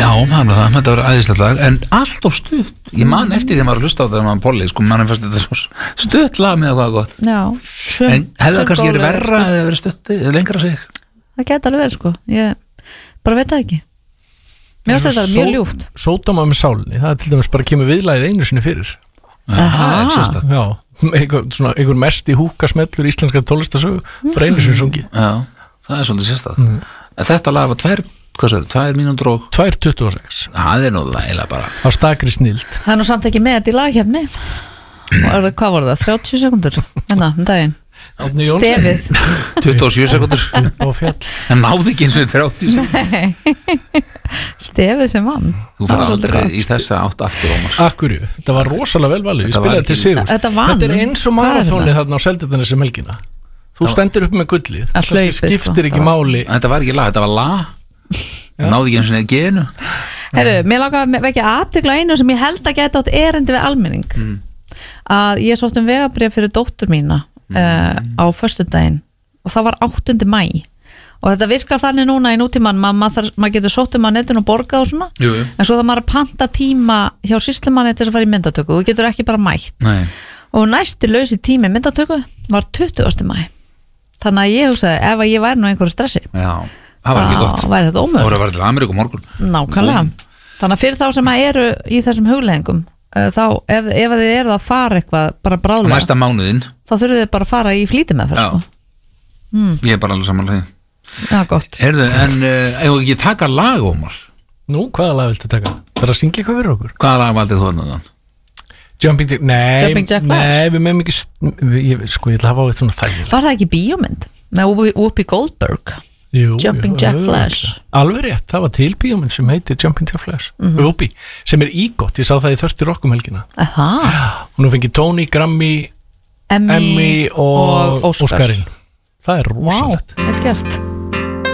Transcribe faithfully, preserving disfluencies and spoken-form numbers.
það er það, þetta var æðislegt lag en allt of stutt, ég man eftir því að maður hlusta á það með Polly, sko, mann fannst þetta svo stutt lag með eitthvað gott Já, sum, en hefði það kannski verið verra eða verið stutt eða lengra sig? Það geti alveg verið, sko, ég bara veit það ekki Mér finnst þetta mjög ljúft Sódóma með sálinni, það er til dæmis bara kemur viðlagið einu sinni fyrir Það er sérstakt Já, einhver, svona, einhver mest í húka smellur íslenskar tónlistasögu bara einu sinni sungi Já, það er svolítið sérstakt mm. En þetta lag var tvær, hvað sagði, tvær mínútur og tvær tuttugu og sex Það er nú eiginlega bara á stakri snild Það er nú samt ekki með þetta í laghefni Og hvað voru það, þrjátíu sekundur Enna, um daginn Stefið tuttugu og sjö sekundur En náði ekki eins og þrjátíu sekundur Stefið sem vann Þú fara aldrei í þessa átt aftur Ómar Akkurju, þetta var rosalega velvalið Ég spilaði til sigur Þetta vann Þetta er eins og marathónið þarna á Seltjarnarnesi um helgina Þú stendur upp með gullið Það skiptir ekki máli Þetta var ekki lag, þetta var lag Það náði ekki eins og genu Herru, mér langar að vekja athygli á einu sem ég held að geta átt erindi við almenning að ég sótt um vegabréf fyrir dóttur mína Uh, á föstudaginn og það var áttunda maí og þetta virkar þannig núna í nútíman maður mað getur sótt um á netinu og borgað og svona jú, jú. en svo það maður að panta tíma hjá sýslumanni til þess að fara í myndatöku þú getur ekki bara mætt Nei. og næsti lausi tími myndatöku var tuttugasta maí þannig að ég hugsaði ef að ég væri nú einhverju stressi Já, það var ekki gott væri þetta ómögulegt. Það voru að vera til Ameríku morgun Nákvæmlega Búm. Þannig að fyrir þá sem að eru í þessum hugleðingum þá ef, ef þið eru að fara eitthvað bara bráðlega næsta mánuðinn þá þurfum þið bara að fara í flýti með það sko. mm. Ég er bara alveg samanlega því Já, gott Heyrðu, en uh, ef ekki taka lag Ómar Nú, hvaða lag viltu taka? Það er að syngja eitthvað fyrir okkur Hvaða lag valdið þú þannig? Jumping Jack, nei Jumping Jack Flash Nei, við meðum ekki ég, Sko, ég ætla að hafa á eitt svona þægilega Var það ekki bíómynd? Með Whoopi Goldberg Jú, Jumping jú, Jack jú, Flash Alveg rétt, það var til bíómynd sem heitir Jumping Jack Flash mm -hmm. Whoopi, sem er ígott, ég sá það í Þörsti Rokkum helgina Aha. Hún hefði fengið Tony, Grammy Emmy, Emmy og, og Óskar. Óskarinn Það er rosalegt Wow, vel gert